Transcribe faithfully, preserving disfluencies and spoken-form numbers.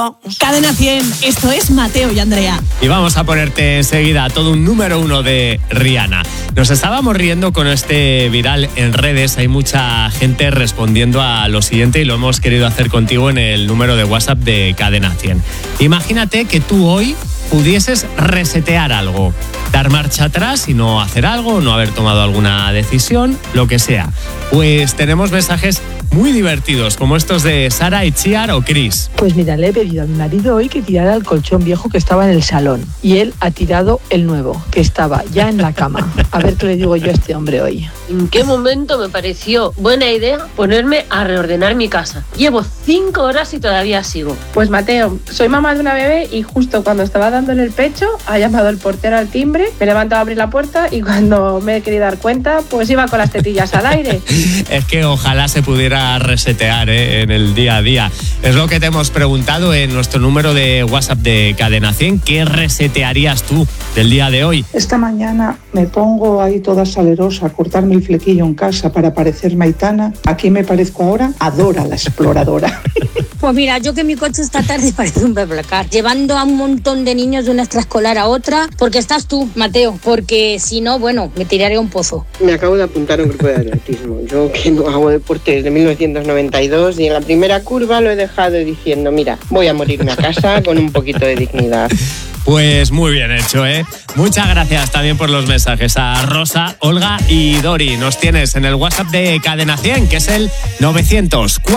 Dios. Cadena cien, esto es Mateo y Andrea. Y vamos a ponerte enseguida todo un número uno de Rihanna. Nos estábamos riendo con este viral en redes. Hay mucha gente respondiendo a lo siguiente y lo hemos querido hacer contigo en el número de WhatsApp de Cadena cien. Imagínate que tú hoy pudieses resetear algo, dar marcha atrás y no hacer algo, no haber tomado alguna decisión, lo que sea. Pues tenemos mensajes muy divertidos, como estos de Sara, Itziar o Chris. Pues mira, le he pedido a mi marido hoy que tirara el colchón viejo que estaba en el salón y él ha tirado el nuevo, que estaba ya en la cama. A ver qué le digo yo a este hombre hoy. ¿En qué momento me pareció buena idea ponerme a reordenar mi casa? Llevo cinco horas y todavía sigo. Pues Mateo, soy mamá de una bebé y justo cuando estaba dándole el pecho ha llamado el portero al timbre, me he levantado a abrir la puerta y cuando me he querido dar cuenta pues iba con las tetillas al aire. Es que ojalá se pudiera resetear ¿eh? en el día a día. Es lo que te hemos preguntado en nuestro número de WhatsApp de Cadena cien. ¿Qué resetearías tú del día de hoy? Esta mañana me pongo ahí toda salerosa a cortarme el flequillo en casa para parecerme Aitana. ¿A quién me parezco ahora? A Dora la exploradora. Pues mira, yo que mi coche esta tarde parece un BlaBlaCar, llevando a un montón de niños de una extraescolar a otra, porque estás tú, Mateo, porque si no, bueno, me tiraré a un pozo. Me acabo de apuntar a un grupo de atletismo. Yo que no hago deporte desde mil novecientos noventa y dos y en la primera curva lo he dejado diciendo, mira, voy a morirme a casa con un poquito de dignidad. Pues muy bien hecho, ¿eh? Muchas gracias también por los mensajes a Rosa, Olga y Dori. Nos tienes en el WhatsApp de Cadena cien, que es el novecientos